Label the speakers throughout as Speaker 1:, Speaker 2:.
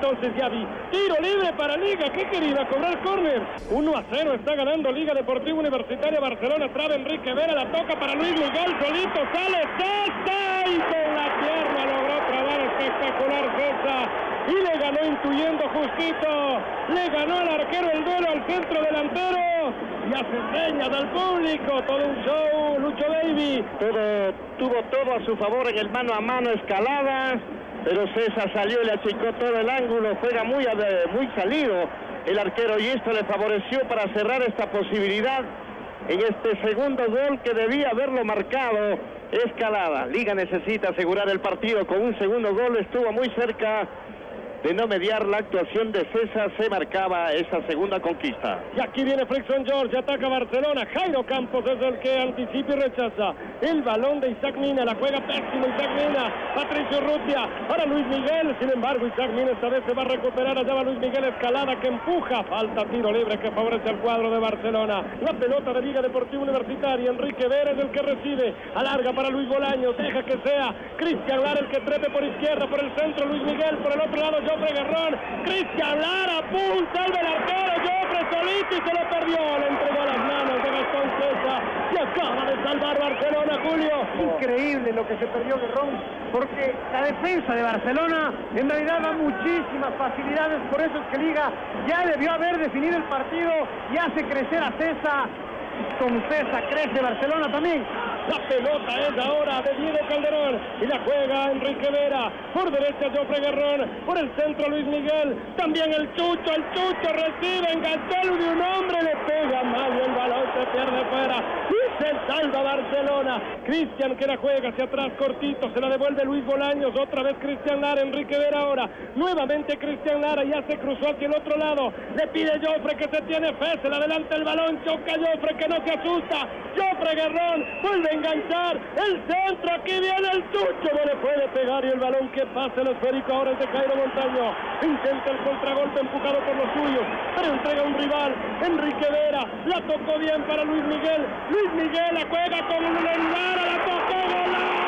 Speaker 1: entonces Yavi. Tiro libre para Liga. ¿Qué quería? Cobrar córner. 1-0 está ganando Liga Deportiva Universitaria Barcelona. Traba Enrique Vera, la toca para Luis Miguel. Solito sale César y con la pierna logró trabar espectacular César. Y le ganó intuyendo justito. Le ganó el arquero el duelo al centro delantero. Y hace señas al público. Todo un show, Lucho Baby.
Speaker 2: Tuvo todo a su favor en el mano a mano Escalada. Pero César salió y le achicó todo el ángulo. Juega muy salido el arquero. Y esto le favoreció para cerrar esta posibilidad en este segundo gol que debía haberlo marcado Escalada. Liga necesita asegurar el partido con un segundo gol. Estuvo muy cerca de no mediar la actuación de César. Se marcaba esa segunda conquista.
Speaker 1: Y aquí viene Frickson George, ataca Barcelona. Jairo Campos es el que anticipa y rechaza el balón de Isaac Mina. La juega pésimo Isaac Mina. Patricio Urrutia para Luis Miguel. Sin embargo, Isaac Mina esta vez se va a recuperar. Allá va Luis Miguel. Escalada que empuja. Falta tiro libre que favorece al cuadro de Barcelona. La pelota de Liga Deportiva Universitaria. Enrique Vera es el que recibe. Alarga para Luis Bolaños. Deja que sea Cristian Lara el que trepe por izquierda. Por el centro Luis Miguel. Por el otro lado Joffre Guerrón. Cristian Lara apunta al del arquero. Joffre solito y se lo perdió. Le entregó a las manos de Gastón César. Y acaba de salvar Barcelona, Julio.
Speaker 3: Increíble lo que se perdió Guerrón, porque la defensa de Barcelona en realidad da muchísimas facilidades. Por eso es que Liga ya debió haber definido el partido y hace crecer a César. Con César crece Barcelona también.
Speaker 1: La pelota es ahora de Diego Calderón y la juega Enrique Vera. Por derecha Joffre Guerrón, por el centro Luis Miguel. También el Chucho recibe, enganchó de un hombre, le pega mal y el balón se pierde fuera. Y se salva Barcelona. Cristian que la juega hacia atrás cortito, se la devuelve Luis Bolaños. Otra vez Cristian Lara, Enrique Vera ahora. Nuevamente Cristian Lara, ya se cruzó hacia el otro lado. Le pide Joffre que se tiene fe, se le adelanta el balón, choca Joffre que no se asusta. Joffre Guerrón vuelve a enganchar el centro, aquí viene el Chucho, no le puede pegar y el balón que pasa el esférico ahora es de Jairo Montaño. Intenta el contragolpe empujado por los suyos, pero entrega a un rival. Enrique Vera la tocó bien para Luis Miguel. Luis Miguel la juega con un Lara, la tocó, golazo.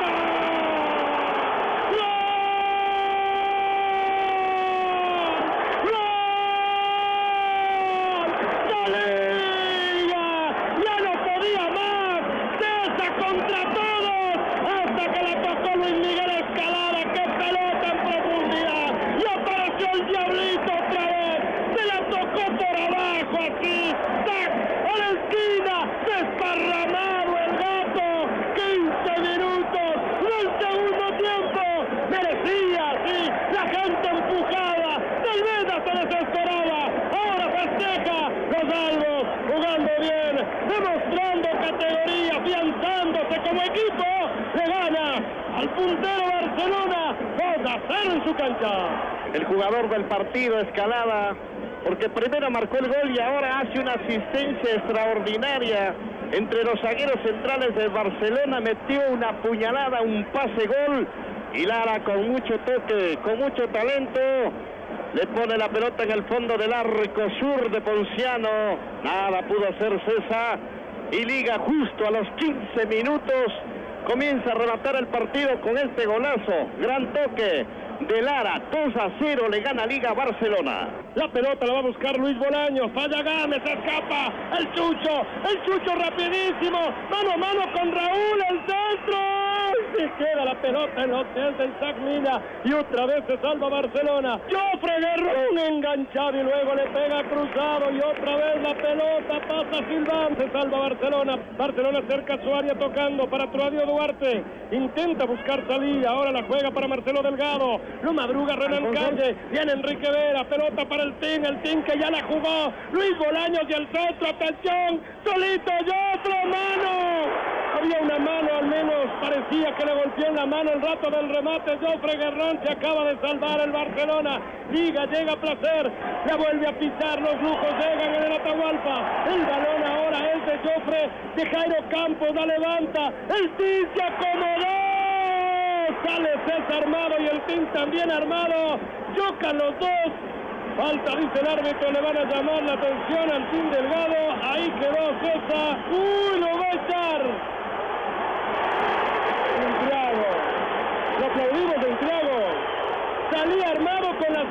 Speaker 1: Desparramado el gato, 15 minutos del segundo tiempo, merecía, sí, la gente empujada, tal vez hasta desesperada, ahora festeja los albos, jugando bien, demostrando categoría, afianzándose como equipo, le gana al puntero Barcelona, 2-0 en su cancha.
Speaker 2: El jugador del partido, Escalada, porque primero marcó el gol y ahora hace una asistencia extraordinaria. Entre los zagueros centrales de Barcelona metió una puñalada, un pase gol, y Lara con mucho toque, con mucho talento, le pone la pelota en el fondo del arco sur de Ponciano. Nada pudo hacer César, y Liga justo a los 15 minutos comienza a rematar el partido con este golazo. Gran toque de Lara, 2-0 le gana Liga a Barcelona.
Speaker 1: La pelota la va a buscar Luis Bolaños, falla Gámez, escapa el Chucho rapidísimo, mano a mano con Raúl, el centro, se queda la pelota en los pies de Isaac Mina y otra vez se salva Barcelona. Joffre Guerrón enganchado y luego le pega cruzado y otra vez la pelota pasa Silván, se salva Barcelona. Barcelona cerca a su área tocando para Troadio Duarte, intenta buscar salida, ahora la juega para Marcelo Delgado. Lo madruga Renan Calle, viene Enrique Vera, pelota para el Team que ya la jugó, Luis Bolaños y el centro, atención, solito Joffre, mano, había una mano al menos, parecía que le golpeó en la mano el rato del remate. Joffre Guerrón se acaba de salvar el Barcelona. Liga llega a Placer, la vuelve a pisar, los lujos llegan en el Atahualpa, el balón ahora es de Joffre, de Jairo Campos, la levanta, el Team se acomodó, sale César armado y el Team también armado, chocan los dos, falta dice el árbitro, le van a llamar la atención al Team Delgado, ahí quedó César, lo va a echar, Santiago, lo aplaudimos Santiago, salía armado con las